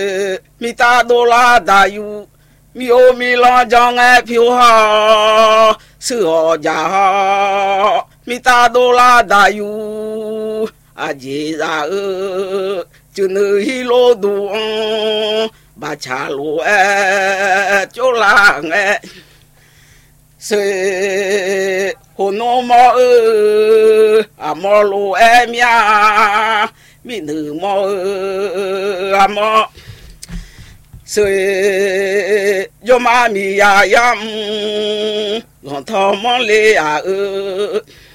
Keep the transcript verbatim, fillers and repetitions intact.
mi ta đô la đại yu mi ô mi lo cho nghe phiêu ha sư họ già ha mi ta đô la đại yu à gì ra ơ chứ nơi hi lô đủ bà cha lô e chỗ là nghe sư hồn nó mò ơ à mò lô em ya mi nữ mò ơ à mò sư yo ma mi ya yam gọn thò mò lê à ơ